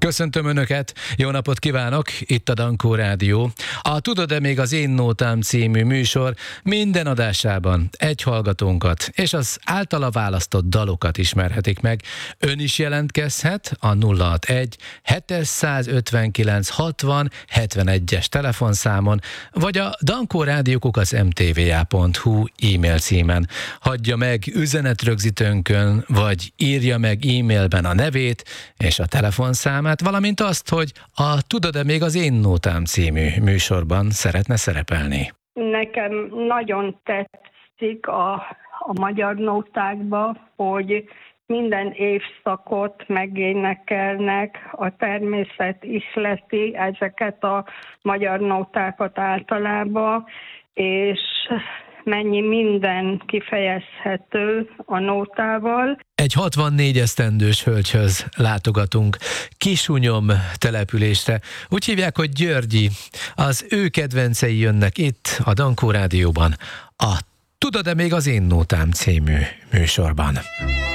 Köszöntöm Önöket, jó napot kívánok, itt a Dankó Rádió. A Tudod-e még az én nótám című műsor minden adásában egy hallgatónkat és az általa választott dalokat ismerhetik meg. Ön is jelentkezhet a 061 759 60 71-es telefonszámon, vagy a dankórádió@mtva.hu e-mail címen. Hagyja meg üzenetrögzítőnkön, vagy írja meg e-mailben a nevét és a telefonszámát, valamint azt, hogy a Tudod-e még az én nótám című műsorban szeretne szerepelni. Nekem nagyon tetszik a magyar nótákba, hogy minden évszakot megénekelnek, a természet ihleti ezeket a magyar nótákat általában, és mennyi minden kifejezhető a nótával. Egy 64 esztendős hölgyhöz látogatunk Kisunyom településre. Úgy hívják, hogy Györgyi. Az ő kedvencei jönnek itt a Dankó Rádióban a Tudod-e még az én nótám című műsorban.